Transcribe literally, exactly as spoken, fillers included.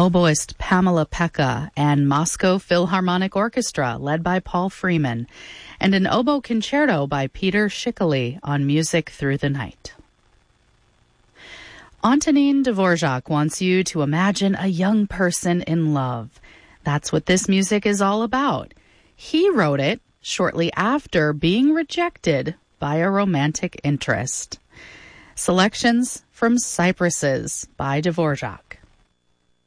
oboist Pamela Pekka and Moscow Philharmonic Orchestra, led by Paul Freeman, and an oboe concerto by Peter Schickele on Music Through the Night. Antonin Dvorak wants you to imagine a young person in love. That's what this music is all about. He wrote it shortly after being rejected by a romantic interest. Selections from Cypresses by Dvorak.